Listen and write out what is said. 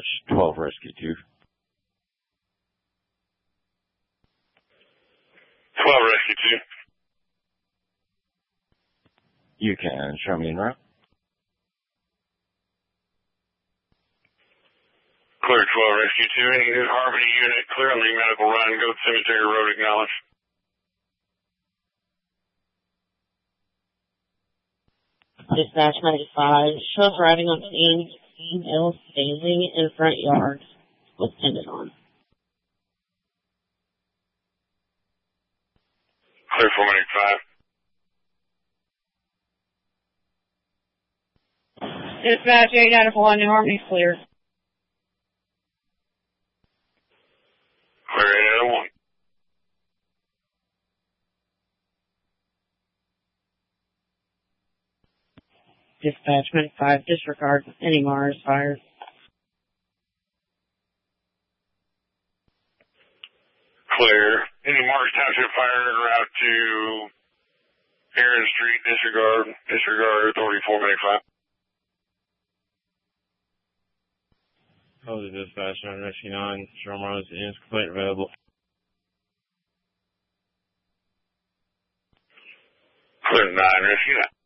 Dutch 12 Rescue 2. 12 Rescue 2. You can show me en route. Clear 12 Rescue 2. Any New Harmony unit, clear on the medical run. Go Cemetery Road, acknowledge. Dispatch 95, shows riding on female Staley in front yard with tended on. Clear 495. Dispatch 8 out of 1, New Harmony clear. Clear 8 out of 1. Dispatch 95, disregard any Mars fires. Clear. Any Mars Township fire en route to Aaron Street, disregard authority 495. Hold the dispatch on Rescue 9, Jerome Rose is complaint available. Clear 9, Rescue 9.